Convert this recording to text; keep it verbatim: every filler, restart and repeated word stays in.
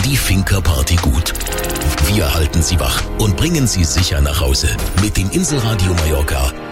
die Finca Party gut. Wir halten Sie wach und bringen Sie sicher nach Hause mit dem Inselradio Mallorca